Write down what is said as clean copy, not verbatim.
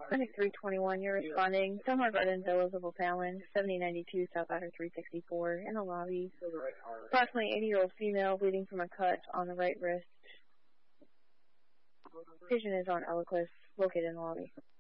Clinic 321, you're responding. Selma Gardens, Elizabeth Allen, 7092 South Outer 364, in the lobby. Approximately 80-year-old female bleeding from a cut on the right wrist. Patient is on Eliquis, located in the lobby.